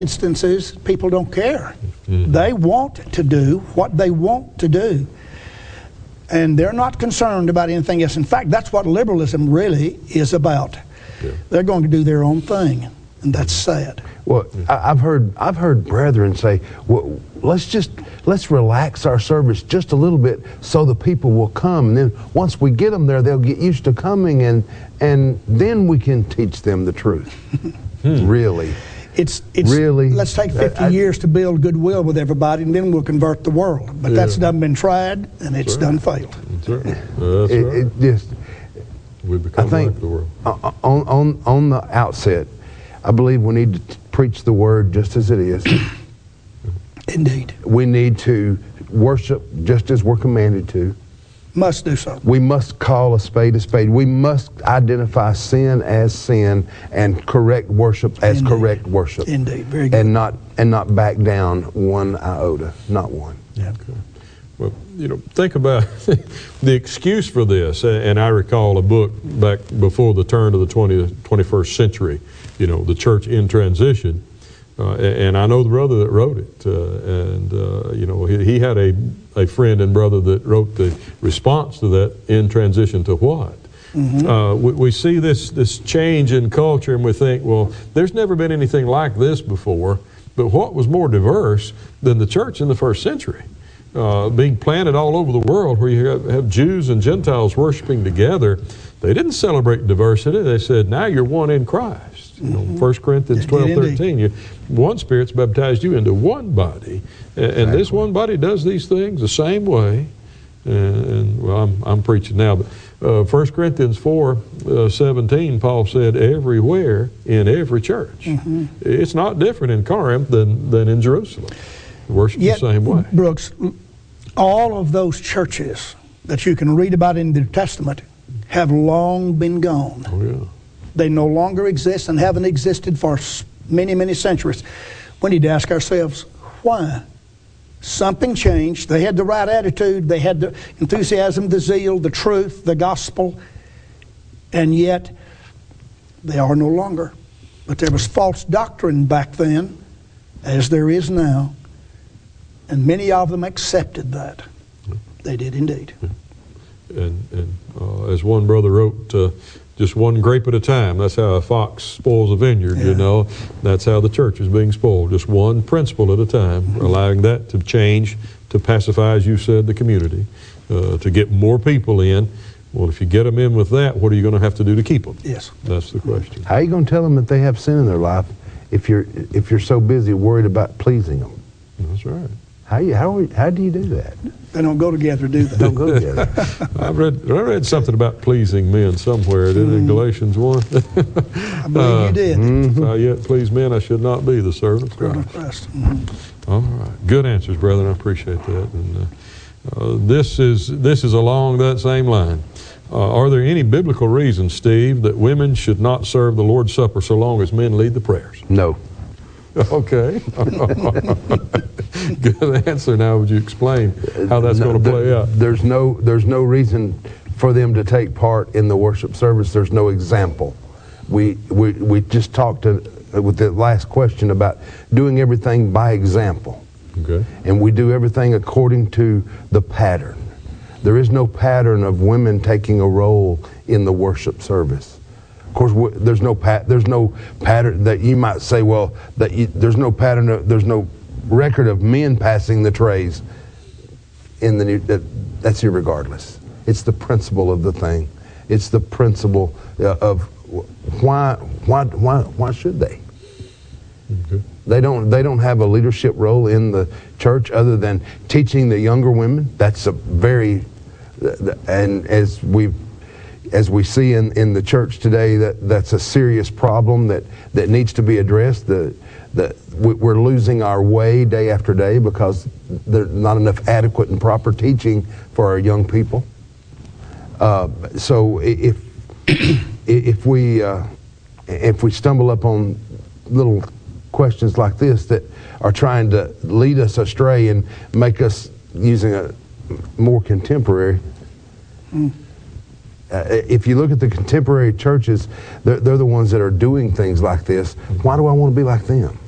instances, people don't care. They want to do what they want to do. And they're not concerned about anything else. In fact, that's what liberalism really is about. Yeah. They're going to do their own thing, and that's sad. Well, I've heard brethren say, well, let's relax our service just a little bit so the people will come. And then once we get them there, they'll get used to coming, and then we can teach them the truth. Really. It's really. Let's take 50 years to build goodwill with everybody, and then we'll convert the world. But that's done been tried, and it's done failed. That's right. That's right. We become like the world. On the outset, I believe we need to preach the word just as it is. Indeed. We need to worship just as we're commanded to. Must do so. We must call a spade a spade. We must identify sin as sin and correct worship as correct worship. Indeed, very good. And not back down one iota, not one. Yeah. Okay. Well, think about the excuse for this. And I recall a book back before the turn of the 21st century, The Church in Transition. And I know the brother that wrote it, he had a friend and brother that wrote the response to that, in transition to what? We see this change in culture, and we think, well, there's never been anything like this before. But what was more diverse than the church in the first century? Being planted all over the world, where you have Jews and Gentiles worshiping together. They didn't celebrate diversity. They said, now you're one in Christ. 1 Corinthians 12:13, one Spirit's baptized you into one body. And this one body does these things the same way. Well, I'm preaching now, but 1 Corinthians 4:17, Paul said, everywhere in every church. It's not different in Corinth than in Jerusalem. Worship the same way. Brooks, all of those churches that you can read about in the New Testament have long been gone. Oh, yeah. They no longer exist and haven't existed for many, many centuries. We need to ask ourselves, why? Something changed. They had the right attitude. They had the enthusiasm, the zeal, the truth, the gospel, and yet they are no longer. But there was false doctrine back then, as there is now, and many of them accepted that. They did indeed. And as one brother wrote, just one grape at a time. That's how a fox spoils a vineyard, That's how the church is being spoiled. Just one principle at a time, allowing that to change, to pacify, as you said, the community, to get more people in. Well, if you get them in with that, what are you going to have to do to keep them? Yes. That's the question. How are you going to tell them that they have sin in their life if you're so busy worried about pleasing them? That's right. How do you do that? They don't go together, do they? Don't go together. I read something about pleasing men somewhere. In Galatians 1. I believe you did. If I yet please men, I should not be the servant of Christ. All right. Good answers, brethren. I appreciate that. And this is along that same line. Are there any biblical reasons, Steve, that women should not serve the Lord's Supper so long as men lead the prayers? No. Okay. Good answer. Now, would you explain how that's going to play out? There's no reason for them to take part in the worship service. There's no example. We just talked with the last question about doing everything by example. Okay. And we do everything according to the pattern. There is no pattern of women taking a role in the worship service. Of course, there's no pattern that you might say. Well, there's no pattern. There's no record of men passing the trays in the new. That's irregardless. It's the principle of the thing. It's the principle of why should they? Okay. They don't have a leadership role in the church other than teaching the younger women. That's a very, and as we see in the church today, that's a serious problem that needs to be addressed. We're losing our way day after day because there's not enough adequate and proper teaching for our young people. So if we stumble upon little questions like this that are trying to lead us astray and make us using a more contemporary. If you look at the contemporary churches, they're the ones that are doing things like this. Why do I want to be like them?